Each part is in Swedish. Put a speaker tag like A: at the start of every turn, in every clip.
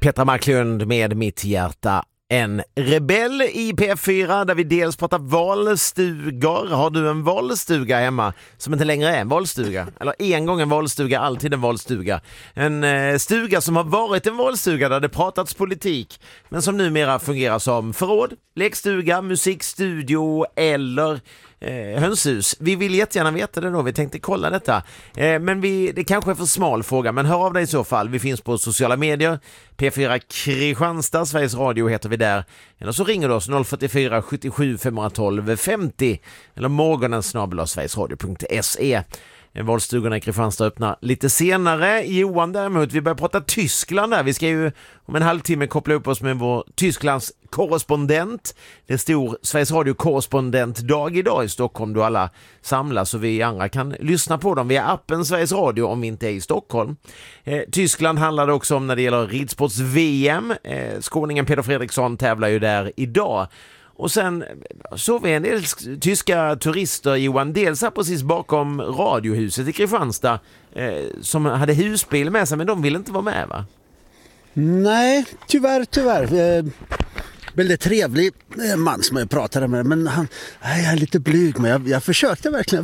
A: Petra Marklund med Mitt hjärta. En rebell i P4 där vi dels pratar valstugor. Har du en valstuga hemma som inte längre är en valstuga? Eller en gång en valstuga, alltid en valstuga. En stuga som har varit en valstuga där det pratats politik men som numera fungerar som förråd, lekstuga, musikstudio eller hönshus. Vi vill jättegärna veta det då. Vi tänkte kolla detta. Men det kanske är för smal fråga, men hör av dig i så fall. Vi finns på sociala medier. P4 Kristianstad, Sveriges Radio heter vi där. Eller så ringer du oss 044 77 512 50 eller morgonen@sverigesradio.se. Valstugorna i Kristianstad öppnar lite senare. Johan däremot, vi börjar prata Tyskland där. Vi ska ju om en halvtimme koppla upp oss med vår Tysklands korrespondent. Det är stor Sveriges Radio korrespondentdag idag i Stockholm då alla samlas och vi andra kan lyssna på dem via appen Sveriges Radio om vi inte är i Stockholm. Tyskland handlar det också om när det gäller ridsports-VM. Skåningen Peter Fredriksson tävlar ju där idag. Och sen såg vi en del tyska turister, Johan, dels här precis bakom radiohuset i Kristianstad som hade husbil med sig, men de ville inte vara med, va?
B: Nej, tyvärr. Väldigt trevlig man som jag pratade med, men jag är lite blyg, men jag försökte verkligen.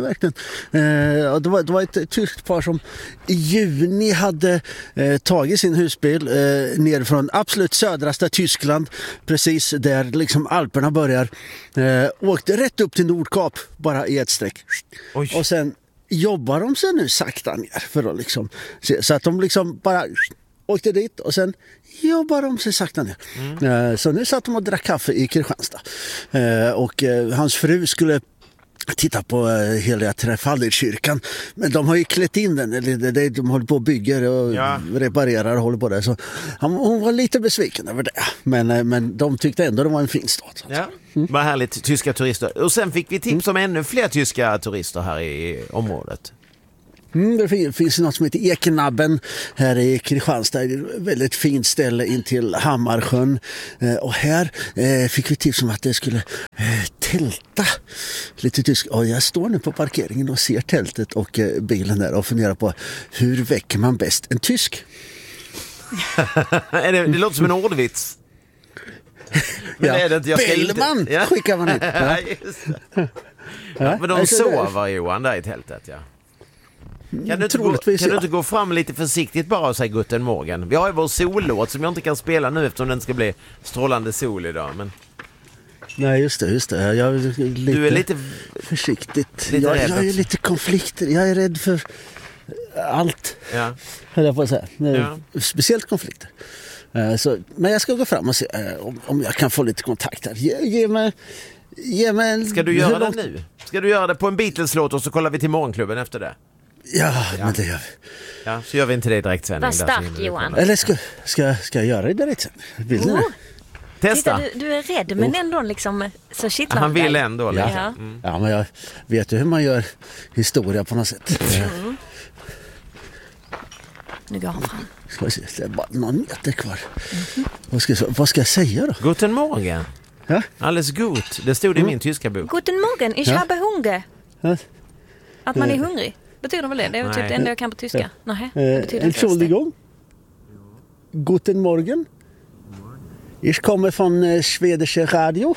B: Och det var ett tyskt par som i juni hade tagit sin husbil ner från absolut södraste Tyskland, precis där liksom Alperna börjar, åkte rätt upp till Nordkap bara i ett streck. Oj. Och sen jobbar de sig nu sakta ner för att liksom, så att de liksom bara åkte dit och sen jobbar de sig sakta ner. Så nu satt de och drack kaffe i Kristianstad. Och hans fru skulle titta på hela Trefaldigkyrkan. Men de har ju klätt in den. Eller de håller på och bygger och reparerar och håller på det. Så hon var lite besviken över det. Men de tyckte ändå det var en fin stad.
A: Ja, vad härligt, tyska turister. Och sen fick vi tips om ännu fler tyska turister här i området.
B: Det finns något som heter Ekenabben här i Kristianstad. Ett väldigt fint ställe in till Hammarsjön. Och här fick vi tips om att det skulle tälta lite tysk. Och jag står nu på parkeringen och ser tältet och bilen där och funderar på hur väcker man bäst en tysk?
A: Det låter som en ordvits. Men
B: ja,
A: är det inte,
B: Bellman skickar man hit.
A: Ja, men de sover, Johan, där i tältet, ja. Kan du inte gå fram lite försiktigt bara och säga Guten Morgen? Vi har ju vår sollåt som jag inte kan spela nu eftersom den ska bli strålande sol idag. Men...
B: Nej, just det. Jag är
A: du är lite
B: försiktigt. Jag är lite konflikter. Jag är rädd för allt. Ja. Höll jag på att säga. Speciellt konflikter. Men jag ska gå fram och se om jag kan få lite kontakt här. Ge mig en...
A: Ska du göra det nu? Ska du göra det på en Beatles-låt och så kollar vi till morgonklubben efter det?
B: Ja, men det gör vi.
A: Ja, så gör vi inte det i direktsändning.
C: Vad starkt, Johan.
B: Eller ska jag göra det i direktsändning? Vill ni det?
A: Testa.
C: Titta, du är rädd, men ändå liksom så kittlar
A: han vill ändå.
B: Liksom. Ja, men jag vet ju hur man gör historia på något sätt.
C: Nu går han fram.
B: Ska vi se, det är bara någon meter kvar. Vad ska jag säga då?
A: Guten Morgen.
B: Ja?
A: Alles gut. Det stod i min tyska bok.
C: Guten Morgen, ich habe Hunger. Att man är hungrig. Betyder väl det? Det är typ det enda jag kan på tyska.
B: Entschuldigung. Guten Morgen. Ich kommer från Schwedische Radio.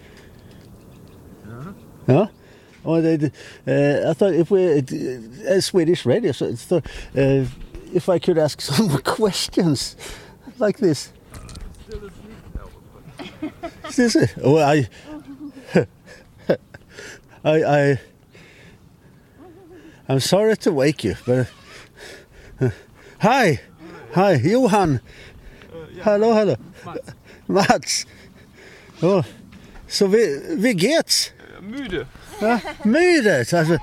B: Ja. Och I thought if we Swedish radio, so if I could ask some more questions like this. I'm sorry to wake you, but hi, Johan. Hello. Mats. Oh. So wie geht's?
D: Müde.
B: Ja, müde. Also,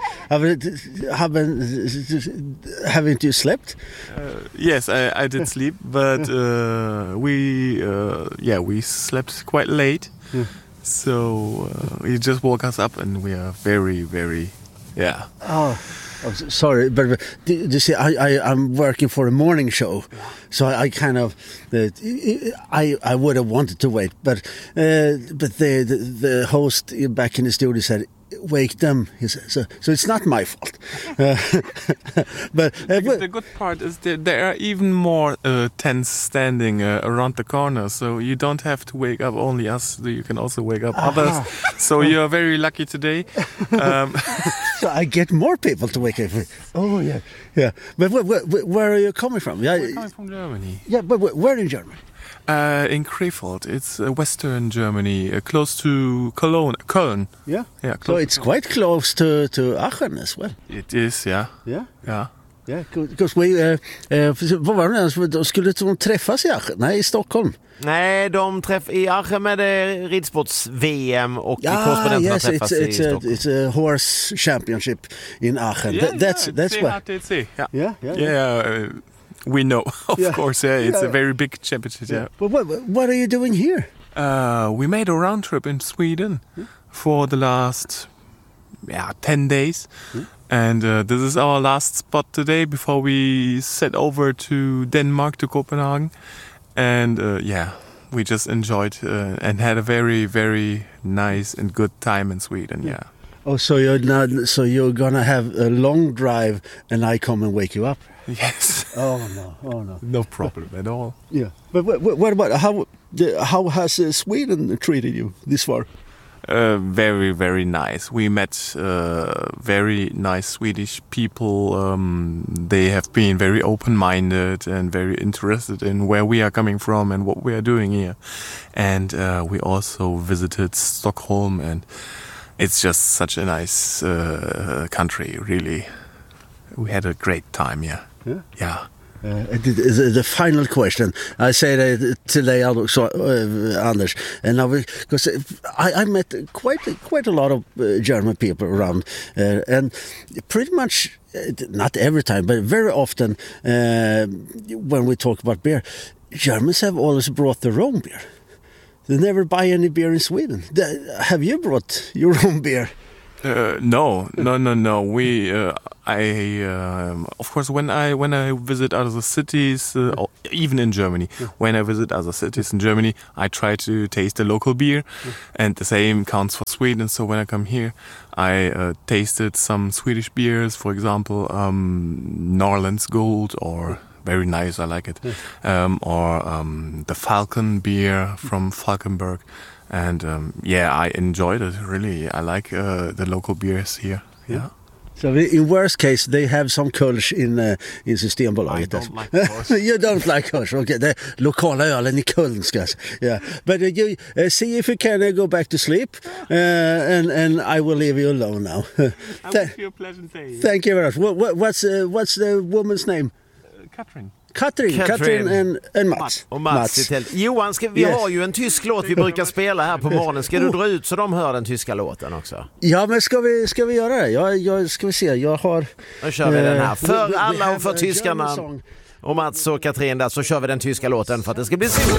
B: haven't you slept?
D: Yes, I did sleep, but we slept quite late. So he just woke us up, and we are very, very,
B: Oh, I'm sorry, but you see, I'm working for a morning show, so I kind of, I would have wanted to wait, but the host back in the studio said, wake them. He said. So it's not my fault. But
D: The good part is that there are even more tents standing around the corner, so you don't have to wake up only us. You can also wake up others. So you are very lucky today.
B: So I get more people to wake up. Oh yeah. But where are you coming from? Yeah,
D: We're coming from Germany.
B: Yeah, but where in Germany?
D: In Krefeld. It's western Germany, close to Cologne. Köln.
B: Yeah.
D: Yeah,
B: So
D: close
B: it's
D: to
B: quite close to Aachen as well.
D: It is, yeah.
B: Yeah.
D: Yeah.
B: Yeah, because we, vad var det nu? De skulle träffas i Aachen? Nej, i Stockholm.
A: Nej, de i Aachen med ridsports-VM och korrespondenterna träffas i Stockholm.
B: It's a horse championship in Aachen. That's what.
D: CHTC. Yeah.
B: Yeah.
D: We know, of
B: Yeah.
D: course. Yeah, it's
B: Yeah.
D: a very big championship. Yeah.
B: But what are you doing here?
D: We made a round trip in Sweden for the last 10 days. And this is our last spot today before we set over to Denmark, to Copenhagen. And we just enjoyed and had a very, very nice and good time in Sweden. Yeah.
B: Oh, so you're gonna have a long drive, and I come and wake you up.
D: Yes.
B: Oh no.
D: No problem at all.
B: Yeah. But what about how has Sweden treated you this far?
D: Very, very nice. We met very nice Swedish people. They have been very open-minded and very interested in where we are coming from and what we are doing here. And we also visited Stockholm, and it's just such a nice country, really. We had a great time, yeah. Yeah.
B: The final question. I say that today, Anders, and because I met quite a lot of German people around, and pretty much not every time, but very often when we talk about beer, Germans have always brought their own beer. They never buy any beer in Sweden. Have you brought your own beer?
D: No. We, of course, when I visit other cities, or even in Germany, when I visit other cities in Germany, I try to taste the local beer, and the same counts for Sweden. So when I come here, I tasted some Swedish beers, for example, Norrlands Gold, or very nice, I like it, or the Falcon beer from Falkenberg. And I enjoyed it, really. I like the local beers here. Yeah.
B: So in worst case, they have some Kölsch in Systembolaget.
D: I don't like Kölsch.
B: You don't like Kölsch, okay. The lokala ölen i Köln, yeah. But you see if you can go back to sleep, and I will leave you alone now.
D: I wish you a pleasant day.
B: Thank you very much. What's the woman's name? Katrin and Mats.
A: Och Mats. Johan, vi har ju en tysk låt vi brukar spela här på morgonen. Ska du dra ut så de hör den tyska låten också?
B: Ja, men ska vi göra det? Jag ska vi se. Jag har...
A: Då kör vi den här. För alla och för tyskarna. Och Mats och Katrin där, så kör vi den tyska låten för att det ska bli så.